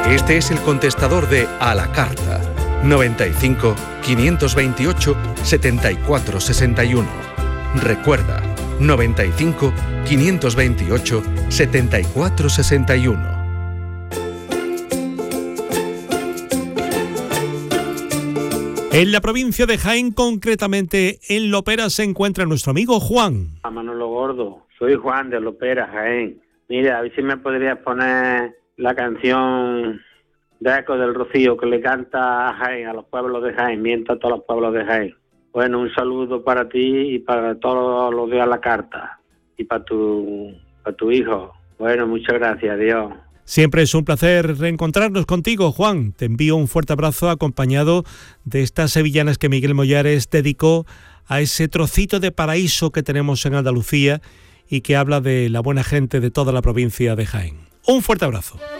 Este es el contestador de A la Carta. 95 528 74 61. Recuerda, 95 528 74 61. En la provincia de Jaén, concretamente en Lopera, se encuentra nuestro amigo Juan. A Manolo Gordo, soy Juan de Lopera, Jaén. Mira, a ver si me podrías poner la canción de Eco del Rocío que le canta a Jaén, a los pueblos de Jaén, mientras a todos los pueblos de Jaén. Bueno, un saludo para ti y para todos los de A la Carta y para tu hijo. Bueno, muchas gracias, adiós. Siempre es un placer reencontrarnos contigo, Juan. Te envío un fuerte abrazo acompañado de estas sevillanas que Miguel Mollares dedicó a ese trocito de paraíso que tenemos en Andalucía y que habla de la buena gente de toda la provincia de Jaén. Un fuerte abrazo.